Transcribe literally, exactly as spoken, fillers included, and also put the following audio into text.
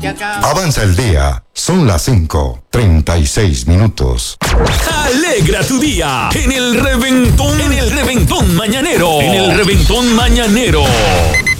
Avanza el día. Son las cinco, treinta y seis minutos. Alegra tu día en el reventón, en el reventón mañanero, en el reventón mañanero.